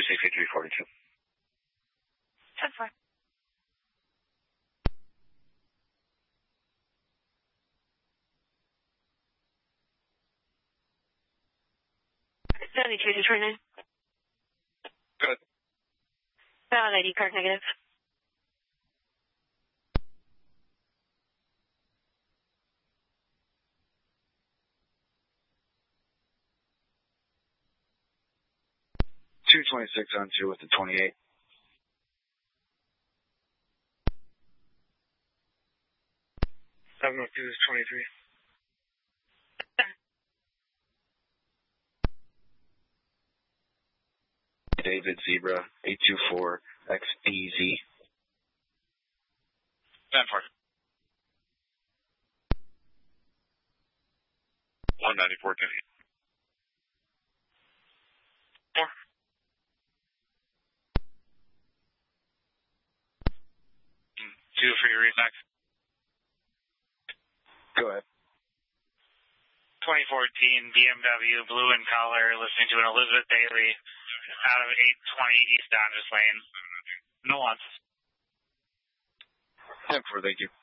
26342. 10-4. $72-29. Good. Valid ID card negative. $226 on 2 with the 28. $702 is 23. David Zebra 824 XDZ. 10-4. 194 Kenny. 4. 2 for your read next. Go ahead. 2014 BMW blue in color, listening to an Elizabeth Daily out of 820 East Dodgers Lane. Nuance. 10-4, thank you.